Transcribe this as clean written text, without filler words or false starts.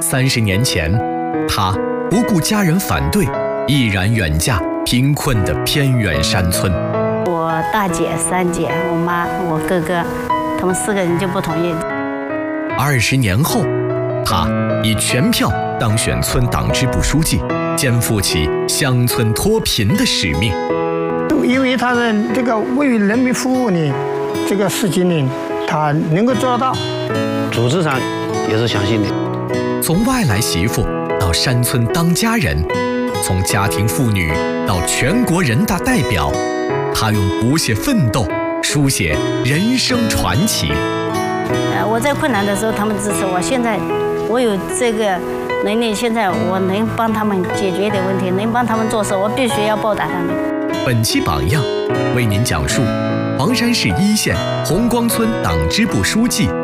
30年前，他不顾家人反对，毅然远嫁贫困的偏远山村。 我大姐、三姐、我妈、我哥哥，他们4个人就不同意。 20年后，他以全票当选村党支部书记，肩负起乡村脱贫的使命。 因为他的这个为人民服务呢，这个事情呢，他能够做得到， 组织上也是相信的。 从外来媳妇到山村当家人，从家庭妇女到全国人大代表，他用不懈奋斗书写人生传奇。 我在困难的时候他们支持我，现在我有这个能力，现在我能帮他们解决的问题，能帮他们做事，我必须要报答他们。 本期榜样为您讲述黄山市一线红光村党支部书记